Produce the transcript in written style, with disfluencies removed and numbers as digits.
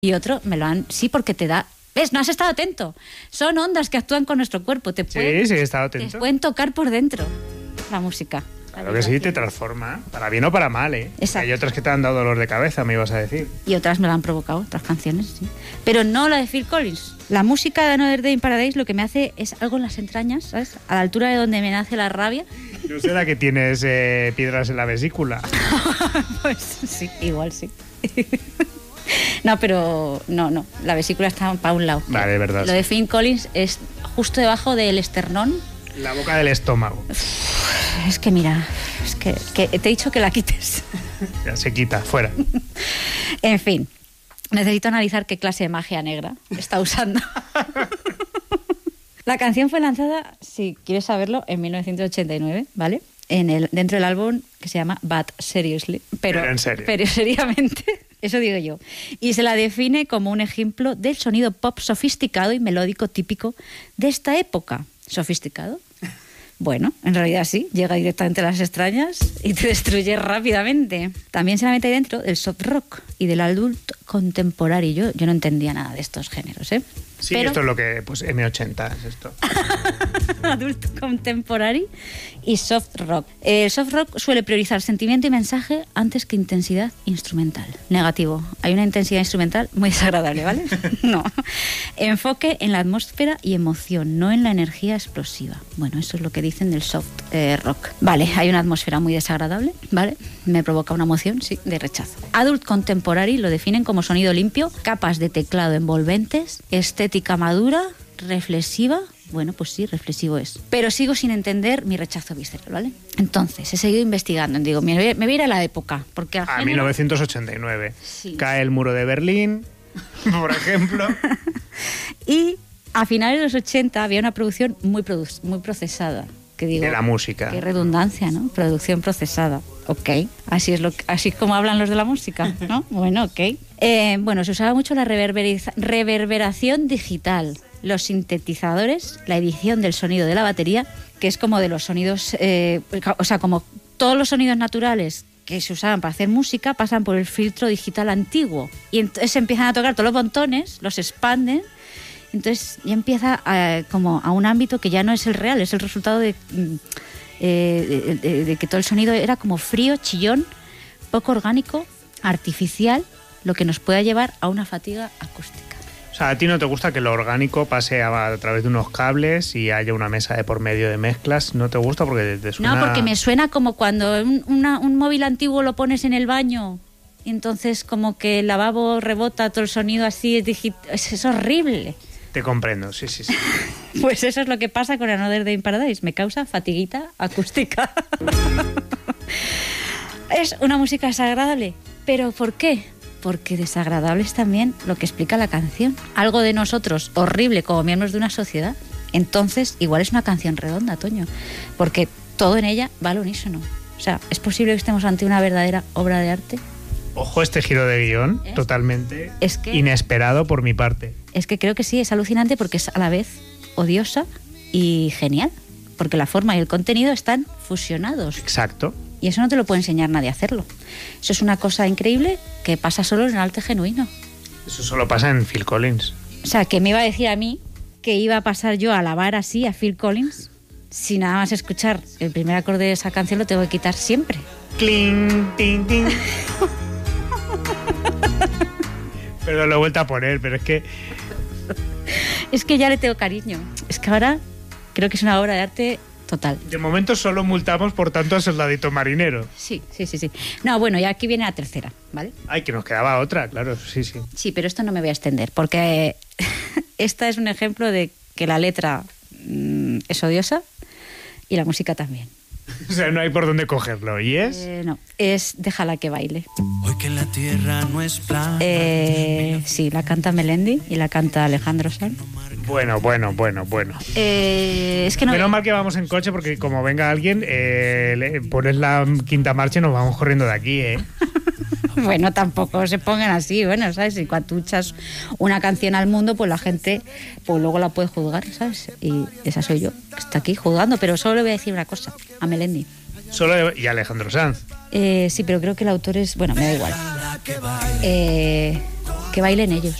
Y otro me lo han... Sí, porque te da... ¿Ves? No has estado atento. Son ondas que actúan con nuestro cuerpo. Sí, he estado atento. Te pueden tocar por dentro la música. Claro que sí, te transforma. Para bien o para mal, ¿eh? Exacto. Hay otras que te han dado dolor de cabeza, me ibas a decir. Y otras me lo han provocado, otras canciones, sí. Pero no la de Phil Collins. La música de Another Day in Paradise lo que me hace es algo en las entrañas, ¿sabes? A la altura de donde me nace la rabia. ¿No será que tienes piedras en la vesícula? Pues sí, igual sí. No, pero no. La vesícula está para un lado. Vale, verdad. Lo de Phil Collins es justo debajo del esternón. La boca del estómago. Es que mira, es que te he dicho que la quites. Ya se quita, fuera. En fin, necesito analizar qué clase de magia negra está usando. La canción fue lanzada, si quieres saberlo, en 1989, ¿vale? Dentro del álbum que se llama But Seriously. Pero en serio. Pero seriamente, eso digo yo. Y se la define como un ejemplo del sonido pop sofisticado y melódico típico de esta época. ¿Sofisticado? Bueno, en realidad sí, llega directamente a las extrañas y te destruye rápidamente. También se la mete ahí dentro del soft rock y del adult contemporary. Yo no entendía nada de estos géneros, ¿eh? Sí, pero... esto es lo que, pues M80 es esto. Adult contemporary y soft rock. El soft rock suele priorizar sentimiento y mensaje antes que intensidad instrumental. Negativo. Hay una intensidad instrumental muy desagradable, ¿vale? No. Enfoque en la atmósfera y emoción, no en la energía explosiva. Bueno, eso es lo que dicen del soft rock. Vale, hay una atmósfera muy desagradable, ¿vale? Me provoca una emoción, sí, de rechazo. Adult contemporary lo definen como sonido limpio, capas de teclado envolventes, estética madura, reflexiva. Bueno, pues sí, reflexivo es. Pero sigo sin entender mi rechazo visceral, ¿vale? Entonces, he seguido investigando. Digo, me voy a ir a la época. Porque a 1989. Sí. Cae el muro de Berlín, por ejemplo. Y a finales de los 80 había una producción muy procesada. Que digo, de la música. Qué redundancia, ¿no? Producción procesada. Ok. Así es como hablan los de la música, ¿no? Bueno, ok. Bueno, se usaba mucho la reverberación digital, los sintetizadores, la edición del sonido de la batería, que es como de los sonidos, o sea, como todos los sonidos naturales que se usaban para hacer música pasan por el filtro digital antiguo. Y entonces empiezan a tocar todos los botones, los expanden. Entonces ya empieza como a un ámbito que ya no es el real, es el resultado de que todo el sonido era como frío, chillón, poco orgánico, artificial, lo que nos pueda llevar a una fatiga acústica. O sea, ¿a ti no te gusta que lo orgánico pase a través de unos cables y haya una mesa de por medio de mezclas? ¿No te gusta? Porque te suena... No, porque me suena como cuando un móvil antiguo lo pones en el baño y entonces como que el lavabo rebota todo el sonido así, es horrible. Te comprendo, sí. Pues eso es lo que pasa con Another Day in Paradise. Me causa fatiguita acústica. Es una música desagradable. ¿Pero por qué? Porque desagradable es también lo que explica la canción. Algo de nosotros horrible como miembros de una sociedad. Entonces, igual es una canción redonda, Toño. Porque todo en ella va al unísono. O sea, ¿es posible que estemos ante una verdadera obra de arte? Ojo, este giro de guión, totalmente inesperado por mi parte. Es que creo que sí, es alucinante porque es a la vez odiosa y genial. Porque la forma y el contenido están fusionados. Exacto. Y eso no te lo puede enseñar nadie a hacerlo. Eso es una cosa increíble que pasa solo en el arte genuino. Eso solo pasa en Phil Collins. O sea, que me iba a decir a mí que iba a pasar yo a alabar así a Phil Collins. Si nada más escuchar el primer acorde de esa canción lo tengo que quitar siempre. Cling, ting, ting. Pero lo he vuelto a poner, pero es que... Es que ya le tengo cariño. Es que ahora creo que es una obra de arte total. De momento solo multamos, por tanto, a Soldadito Marinero. Sí. No, bueno, y aquí viene la tercera, ¿vale? Ay, que nos quedaba otra, claro, sí. Sí, pero esto no me voy a extender, porque esta es un ejemplo de que la letra es odiosa y la música también. O sea, no hay por dónde cogerlo, ¿y es? No, es Déjala que baile. Hoy que la tierra no es plana. Sí, la canta Melendi y la canta Alejandro Sanz. Bueno. Es que no... Menos mal que vamos en coche porque como venga alguien, pones la quinta marcha y nos vamos corriendo de aquí, ¿eh? Bueno, tampoco se pongan así, bueno, ¿sabes? Y cuando tú echas una canción al mundo, pues la gente pues luego la puede juzgar, ¿sabes? Y esa soy yo, que está aquí juzgando, pero solo le voy a decir una cosa, a Melendi. Y Alejandro Sanz. Sí, pero creo que el autor es... Bueno, me da igual. que bailen ellos.